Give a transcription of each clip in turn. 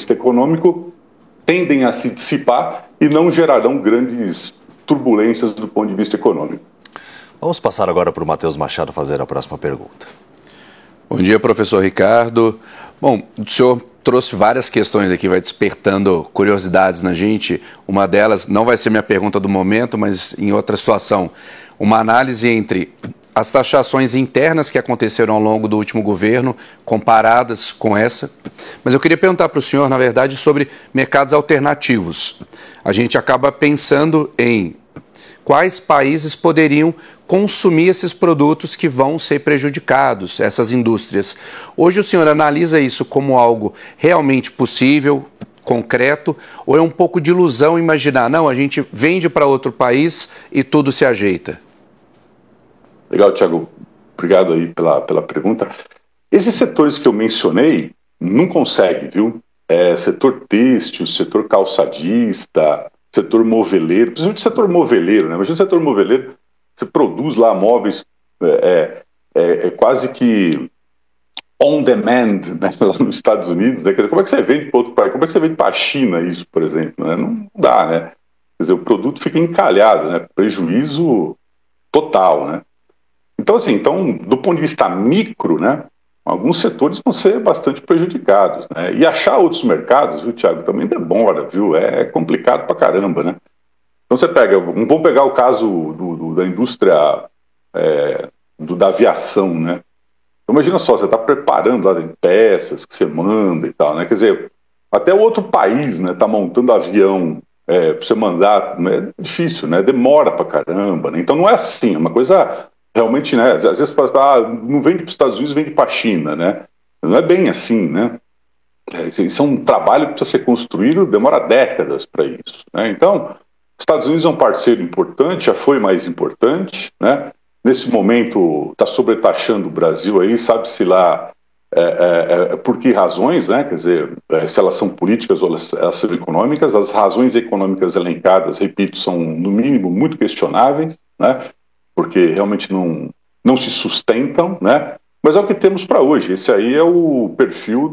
vista econômico, tendem a se dissipar e não gerarão grandes turbulências do ponto de vista econômico. Vamos passar agora para o Matheus Machado fazer a próxima pergunta. Bom dia, professor Ricardo. Bom, o senhor trouxe várias questões aqui, vai despertando curiosidades na gente. Uma delas, não vai ser minha pergunta do momento, mas em outra situação. Uma análise entre as taxações internas que aconteceram ao longo do último governo, comparadas com essa. Mas eu queria perguntar para o senhor, na verdade, sobre mercados alternativos. A gente acaba pensando em quais países poderiam consumir esses produtos que vão ser prejudicados, essas indústrias. Hoje o senhor analisa isso como algo realmente possível, concreto, ou é um pouco de ilusão imaginar, não, a gente vende para outro país e tudo se ajeita? Legal, Thiago. Obrigado aí pela pergunta. Esses setores que eu mencionei não conseguem, viu? Setor têxtil, setor calçadista, setor moveleiro, principalmente o setor moveleiro, né? Imagina o setor moveleiro, você produz lá móveis quase que on demand, né? Lá nos Estados Unidos, né? Quer dizer, como é que você vende para outro país? Como é que você vende para a China isso, por exemplo? Né? Não dá, né? Quer dizer, o produto fica encalhado, né? Prejuízo total, né? Então, assim, do ponto de vista micro, né? Alguns setores vão ser bastante prejudicados, né? E achar outros mercados, viu, Thiago, também demora, viu? É complicado pra caramba, né? Então você vamos pegar o caso da indústria da aviação, né? Então, imagina só, você está preparando lá peças que você manda e tal, né? Quer dizer, até o outro país, né, tá montando avião para você mandar, é difícil, né? Demora pra caramba, né? Então não é assim, é uma coisa realmente, né? Às vezes não vende para os Estados Unidos, vende para a China, né? Não é bem assim, né? Isso é um trabalho que precisa ser construído, demora décadas para isso, né? Então, Estados Unidos é um parceiro importante, já foi mais importante, né? Nesse momento está sobretaxando o Brasil aí, sabe-se lá por que razões, né? Quer dizer, se elas são políticas ou elas são econômicas. As razões econômicas elencadas, repito, são no mínimo muito questionáveis, né? Porque realmente não se sustentam, né? Mas é o que temos para hoje. Esse aí é o perfil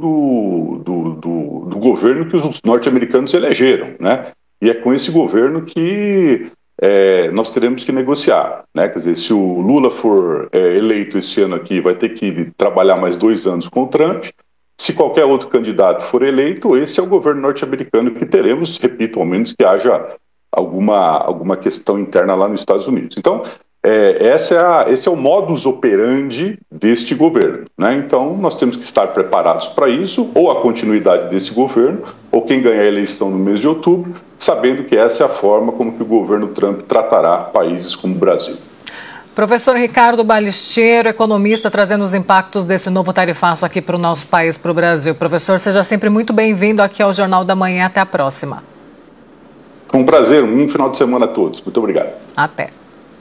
do governo que os norte-americanos elegeram, né? E é com esse governo que nós teremos que negociar, né? Quer dizer, se o Lula for eleito esse ano aqui, vai ter que trabalhar mais 2 anos com o Trump. Se qualquer outro candidato for eleito, esse é o governo norte-americano que teremos, repito, ao menos que haja alguma questão interna lá nos Estados Unidos. Então, esse é o modus operandi deste governo, né? Então, nós temos que estar preparados para isso, ou a continuidade desse governo, ou quem ganhar a eleição no mês de outubro, sabendo que essa é a forma como que o governo Trump tratará países como o Brasil. Professor Ricardo Balistiero, economista, trazendo os impactos desse novo tarifaço aqui para o nosso país, para o Brasil. Professor, seja sempre muito bem-vindo aqui ao Jornal da Manhã. Até a próxima. Foi um prazer, um final de semana a todos. Muito obrigado. Até.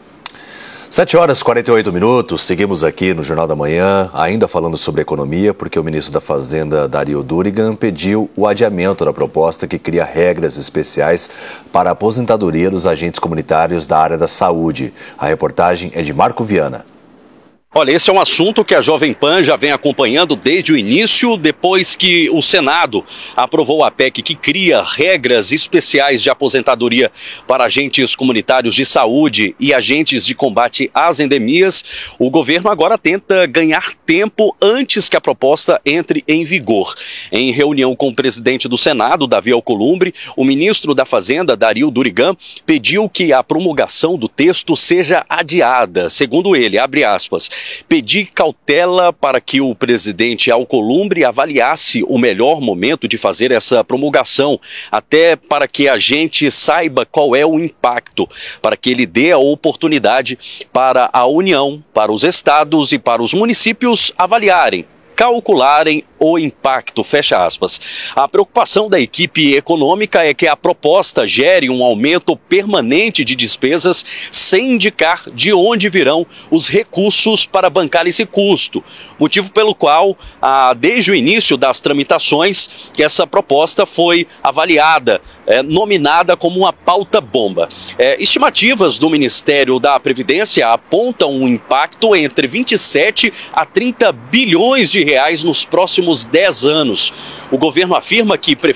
7h48, seguimos aqui no Jornal da Manhã, ainda falando sobre economia, porque o ministro da Fazenda, Dario Durigan, pediu o adiamento da proposta que cria regras especiais para a aposentadoria dos agentes comunitários da área da saúde. A reportagem é de Marco Viana. Olha, esse é um assunto que a Jovem Pan já vem acompanhando desde o início, depois que o Senado aprovou a PEC que cria regras especiais de aposentadoria para agentes comunitários de saúde e agentes de combate às endemias. O governo agora tenta ganhar tempo antes que a proposta entre em vigor. Em reunião com o presidente do Senado, Davi Alcolumbre, o ministro da Fazenda, Dario Durigan, pediu que a promulgação do texto seja adiada. Segundo ele, abre aspas, pedi cautela para que o presidente Alcolumbre avaliasse o melhor momento de fazer essa promulgação, até para que a gente saiba qual é o impacto, para que ele dê a oportunidade para a União, para os estados e para os municípios avaliarem, calcularem o impacto, fecha aspas. A preocupação da equipe econômica é que a proposta gere um aumento permanente de despesas sem indicar de onde virão os recursos para bancar esse custo. Motivo pelo qual, desde o início das tramitações, que essa proposta foi avaliada, nominada como uma pauta-bomba. Estimativas do Ministério da Previdência apontam um impacto entre 27 a 30 bilhões de reais nos próximos 10 anos. O governo afirma que